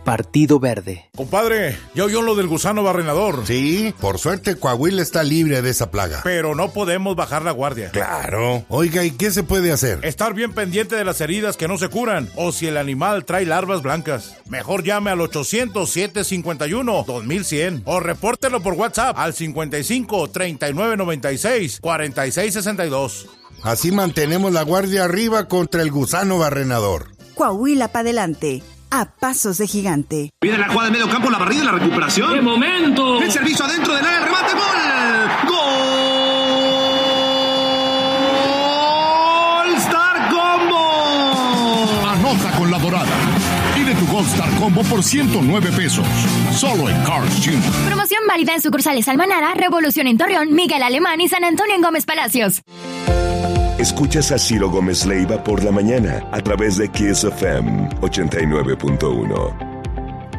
Partido Verde. Compadre, ¿ya oyó lo del gusano barrenador? Sí, por suerte Coahuila está libre de esa plaga. Pero no podemos bajar la guardia. Claro. Oiga, ¿y qué se puede hacer? Estar bien pendiente de las heridas que no se curan, o si el animal trae larvas blancas. Mejor llame al 800-751-2100 o repórtelo por WhatsApp al 55 39 96 46 62. Así mantenemos la guardia arriba contra el gusano barrenador. Coahuila para adelante, a pasos de gigante. Viene la jugada de medio campo, la barrida y la recuperación. ¡Qué momento! El servicio adentro del área, remate, gol. ¡Gol! ¡Star Combo! Anota con la Dorada. Pide tu Gold Star Combo por $109. Solo en Carl's Jr. Promoción válida en sucursales Almanara, Revolución en Torreón, Miguel Alemán y San Antonio en Gómez Palacios. Escuchas a Ciro Gómez Leiva por la mañana a través de Kiss FM 89.1.